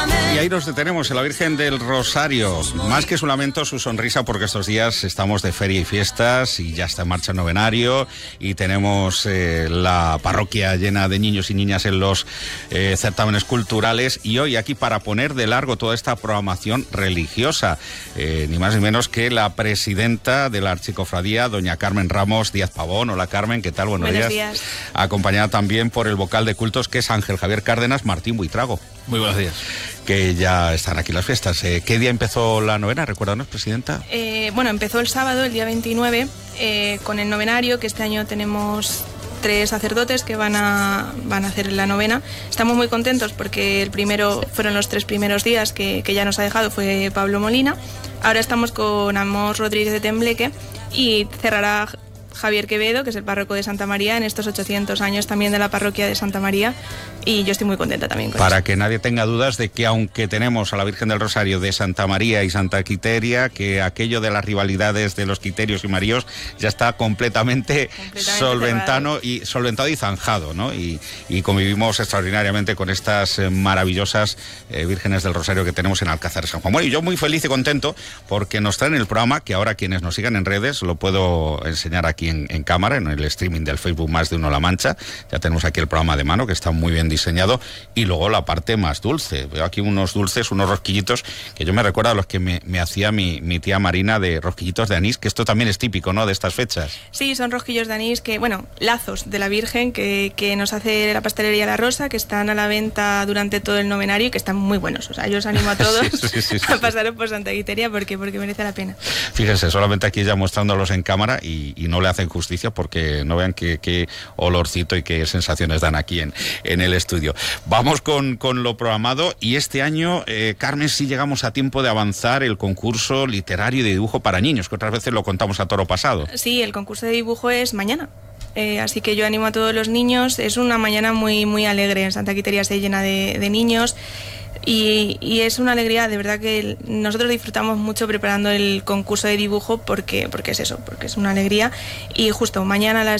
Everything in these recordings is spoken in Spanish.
Y ahí nos detenemos en la Virgen del Rosario. Más que su lamento, su sonrisa, porque estos días estamos de feria y fiestas y ya está en marcha el novenario y tenemos la parroquia llena de niños y niñas en los certámenes culturales, y hoy aquí para poner de largo toda esta programación religiosa, ni más ni menos que la presidenta de la Archicofradía, doña Carmen Ramos Díaz Pavón. Hola Carmen, ¿qué tal? Buenos días. Acompañada también por el vocal de cultos, que es Ángel Javier Cárdenas Martín Buitrago. Muy buenos días. Que ya están aquí las fiestas. ¿Qué día empezó la novena? Recuérdanos, presidenta. Bueno, empezó el sábado, el día 29, con el novenario, que este año tenemos 3 sacerdotes que van a hacer la novena. Estamos muy contentos porque fueron los 3 primeros días que ya nos ha dejado, fue Pablo Molina. Ahora estamos con Amos Rodríguez de Tembleque y cerrará Javier Quevedo, que es el párroco de Santa María, en estos 800 años también de la parroquia de Santa María, y yo estoy muy contenta también con Para eso. que nadie tenga dudas de que, aunque tenemos a la Virgen del Rosario de Santa María y Santa Quiteria, que aquello de las rivalidades de los Quiterios y Maríos ya está completamente solventado y zanjado, ¿no? Y convivimos extraordinariamente con estas maravillosas Vírgenes del Rosario que tenemos en Alcázar de San Juan. Bueno, y yo muy feliz y contento porque nos traen el programa, que ahora quienes nos sigan en redes lo puedo enseñar aquí en cámara, en el streaming del Facebook Más de Uno La Mancha. Ya tenemos aquí el programa de mano, que está muy bien diseñado, y luego la parte más dulce. Veo aquí unos dulces, unos rosquillitos que yo me recuerdo a los que me hacía mi tía Marina, de rosquillitos de anís, que esto también es típico, ¿no?, de estas fechas. Sí, son rosquillos de anís, lazos de la Virgen que nos hace la pastelería La Rosa, que están a la venta durante todo el novenario y que están muy buenos. O sea, yo os animo a todos sí. a pasaros por Santa Quiteria porque merece la pena. Fíjense, solamente aquí ya mostrándolos en cámara y no le hacen justicia, porque no vean qué olorcito y qué sensaciones dan aquí en el estudio. Vamos con lo programado, y este año, Carmen, sí llegamos a tiempo de avanzar el concurso literario de dibujo para niños, que otras veces lo contamos a toro pasado. Sí, el concurso de dibujo es mañana. Así que yo animo a todos los niños. Es una mañana muy, muy alegre. En Santa Quiteria se llena de niños. Y es una alegría, de verdad que nosotros disfrutamos mucho preparando el concurso de dibujo porque es eso, porque es una alegría. Y justo mañana a las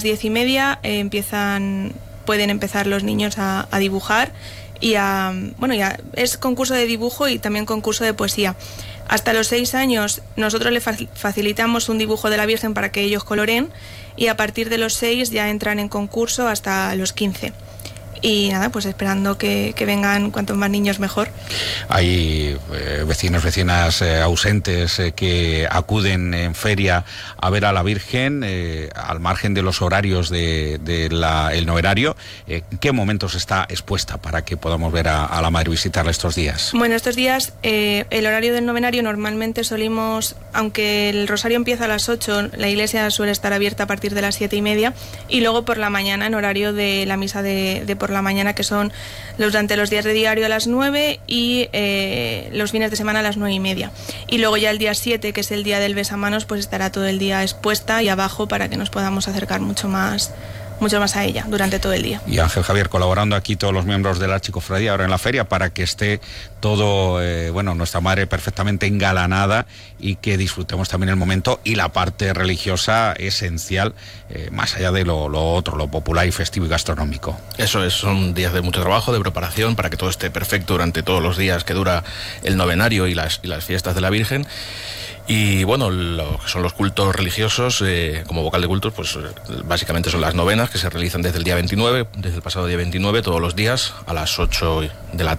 10:30 pueden empezar los niños a dibujar ya es concurso de dibujo y también concurso de poesía. Hasta los 6 años nosotros les facilitamos un dibujo de la Virgen para que ellos coloreen, y a partir de los 6 ya entran en concurso hasta los 15. Y nada, pues esperando que vengan cuantos más niños mejor. Hay vecinas ausentes que acuden en feria a ver a la Virgen, al margen de los horarios del novenario. ¿En qué momentos está expuesta para que podamos ver a la Madre, visitarla estos días? Bueno, estos días el horario del novenario normalmente solimos, aunque el rosario empieza a las 8, la iglesia suele estar abierta a partir de las 7:30, y luego por la mañana, en horario de la misa de por la mañana, que son durante los días de diario a las 9 y los fines de semana a las 9:30. Y luego ya el día 7, que es el día del besamanos, pues estará todo el día expuesta y abajo para que nos podamos acercar mucho más a ella durante todo el día. Y Ángel Javier colaborando aquí, todos los miembros de la Archicofradía ahora en la feria, para que esté todo, nuestra Madre perfectamente engalanada, y que disfrutemos también el momento y la parte religiosa esencial, más allá de lo otro, lo popular y festivo y gastronómico. Eso es, son días de mucho trabajo, de preparación, para que todo esté perfecto durante todos los días que dura el novenario y las fiestas de la Virgen. Y bueno, lo que son los cultos religiosos, como vocal de cultos, pues básicamente son las novenas que se realizan desde el pasado día 29, todos los días a las 8 de la